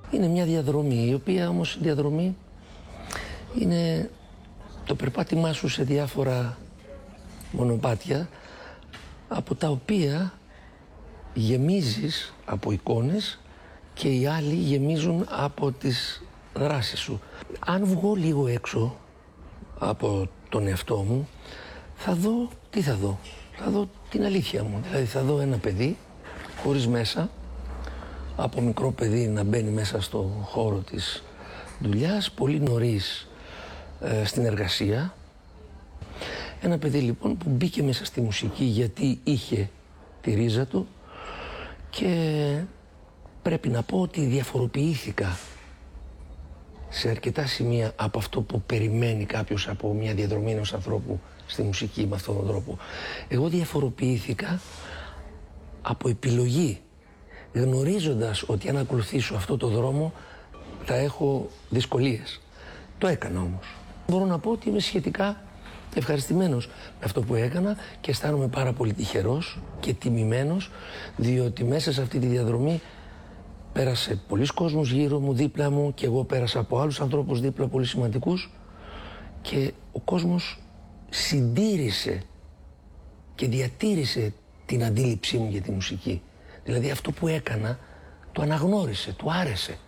Είναι μια διαδρομή, η οποία όμως διαδρομή είναι το περπάτημά σου σε διάφορα μονοπάτια, από τα οποία γεμίζεις από εικόνες και οι άλλοι γεμίζουν από τις δράσεις σου. Αν βγω λίγο έξω από τον εαυτό μου, θα δω, τι θα δω? Θα δω την αλήθεια μου. Δηλαδή θα δω ένα παιδί χωρίς μέσα, από μικρό παιδί να μπαίνει μέσα στο χώρο της δουλειάς, πολύ νωρίς στην εργασία. Ένα παιδί λοιπόν που μπήκε μέσα στη μουσική γιατί είχε τη ρίζα του, και πρέπει να πω ότι διαφοροποιήθηκα σε αρκετά σημεία από αυτό που περιμένει κάποιος από μια διαδρομή ενός ανθρώπου στη μουσική με αυτόν τον τρόπο. Εγώ διαφοροποιήθηκα από επιλογή, γνωρίζοντας ότι αν ακολουθήσω αυτό το δρόμο θα έχω δυσκολίες. Το έκανα όμως. Μπορώ να πω ότι είμαι σχετικά ευχαριστημένος με αυτό που έκανα και αισθάνομαι πάρα πολύ τυχερός και τιμημένος, διότι μέσα σε αυτή τη διαδρομή πέρασε πολλοί κόσμος γύρω μου, δίπλα μου, και εγώ πέρασα από άλλους ανθρώπους δίπλα πολύ σημαντικούς, και ο κόσμος συντήρησε και διατήρησε την αντίληψή μου για τη μουσική. Δηλαδή αυτό που έκανα το αναγνώρισε, του άρεσε.